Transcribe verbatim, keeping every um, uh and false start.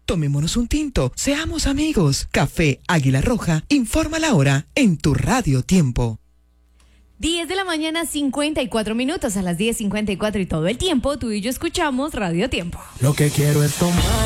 Tomémonos un tinto, seamos amigos. Café Águila Roja, informa la hora en tu Radio Tiempo. diez de la mañana, cincuenta y cuatro minutos. A las diez cincuenta y cuatro y todo el tiempo, tú y yo escuchamos Radio Tiempo. Lo que quiero es tomar